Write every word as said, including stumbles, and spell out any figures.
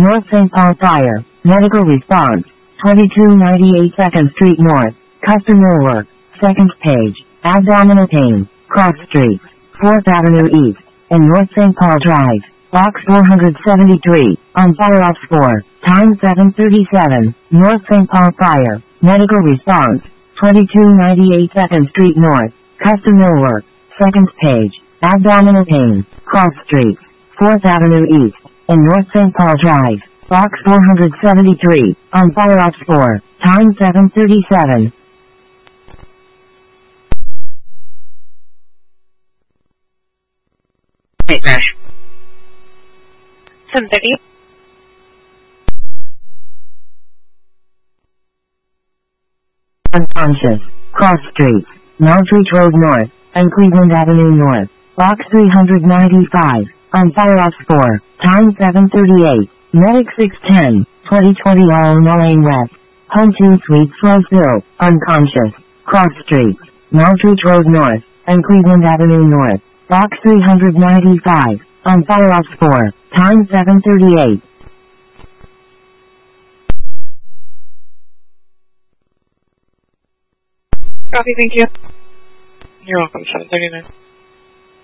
North Saint Paul Fire. Medical response. twenty-two ninety-eight second Street North. Customer work. Second page. Abdominal pain. Cross Streets. fourth Avenue East. And North Saint Paul Drive. Box four seventy-three. On fire off score. Time seven thirty-seven. North Saint Paul Fire. Medical response. twenty-two ninety-eight second Street North. Customer work. Second page. Abdominal pain. Cross Streets. fourth Avenue East. And North Saint Paul Drive. Box four seventy-three. On fire off score. Time seven thirty-seven. Wait, Nash. seven thirty. Unconscious. Cross Streets. Montreat Road North. And Cleveland Avenue North. Box three ninety-five. On fire off score. Time seven thirty-eight. Medic six ten. twenty twenty All Lane West. Home two Suite Floresville. Unconscious. Cross Streets. Montreat Road North. And Cleveland Avenue North. Box three ninety-five. On fire off score. Time seven thirty-eight. Copy, thank you. You're welcome, seven thirty-nine.